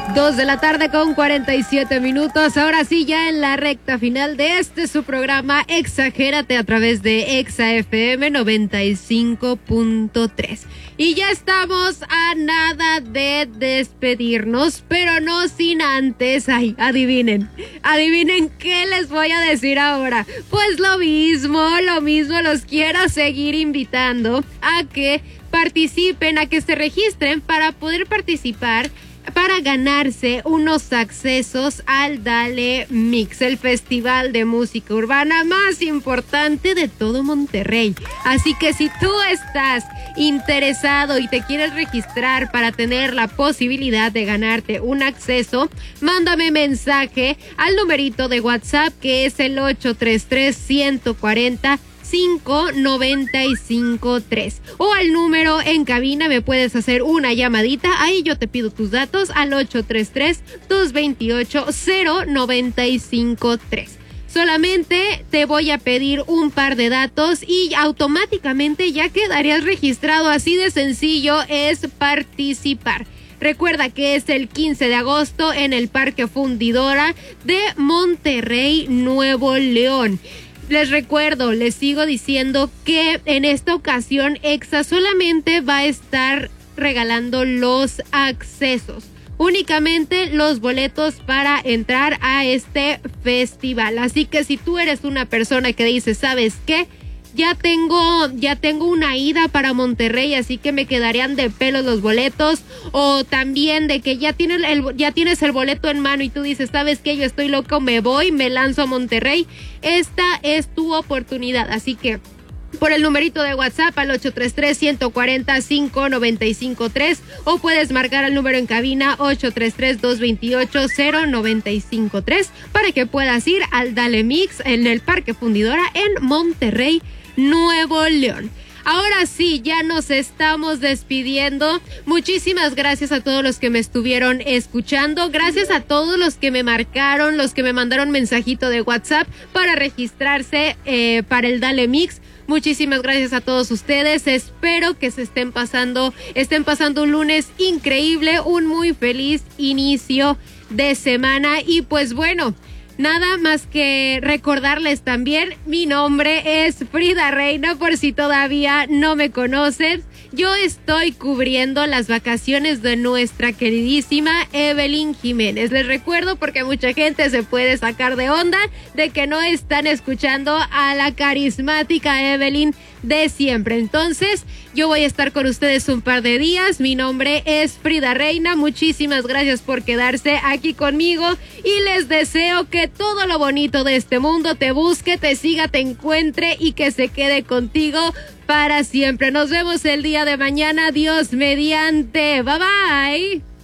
2:47 p.m. Ahora sí, ya en la recta final de su programa Exagérate a través de Exa FM 95.3. Y ya estamos a nada de despedirnos, pero no sin antes, adivinen qué les voy a decir ahora. Pues lo mismo, los quiero seguir invitando a que participen, a que se registren para poder participar, para ganarse unos accesos al Dale Mix, el festival de música urbana más importante de todo Monterrey. Así que si tú estás interesado y te quieres registrar para tener la posibilidad de ganarte un acceso, mándame mensaje al numerito de WhatsApp que es el 833-140-5953 o al número en cabina. Me puedes hacer una llamadita, ahí yo te pido tus datos al 833-228-0953. Solamente te voy a pedir un par de datos y automáticamente ya quedarías registrado. Así de sencillo es participar. Recuerda que es el 15 de agosto en el Parque Fundidora de Monterrey, Nuevo León. Les recuerdo, les sigo diciendo que en esta ocasión Exa solamente va a estar regalando los accesos, únicamente los boletos para entrar a este festival. Así que si tú eres una persona que dice, ¿sabes qué? Ya tengo una ida para Monterrey, así que me quedarían de pelos los boletos, o también de que ya tienes el boleto en mano y tú dices, ¿sabes qué? Yo estoy loco, me lanzo a Monterrey. Esta es tu oportunidad, así que por el numerito de WhatsApp al 833-140-5953 o puedes marcar al número en cabina 833-228-0953 para que puedas ir al Dale Mix en el Parque Fundidora en Monterrey, Nuevo León. Ahora sí, ya nos estamos despidiendo. Muchísimas gracias a todos los que me estuvieron escuchando. Gracias a todos los que me marcaron, los que me mandaron mensajito de WhatsApp para registrarse para el Dale Mix. Muchísimas gracias a todos ustedes. Espero que estén pasando un lunes increíble, un muy feliz inicio de semana. Y pues bueno, nada más que recordarles también, mi nombre es Frida Reina, por si todavía no me conocen. Yo estoy cubriendo las vacaciones de nuestra queridísima Evelyn Jiménez. Les recuerdo porque mucha gente se puede sacar de onda de que no están escuchando a la carismática Evelyn de siempre. Entonces, yo voy a estar con ustedes un par de días. Mi nombre es Frida Reina. Muchísimas gracias por quedarse aquí conmigo y les deseo que todo lo bonito de este mundo te busque, te siga, te encuentre y que se quede contigo para siempre. Nos vemos el día de mañana, Dios mediante. Bye bye.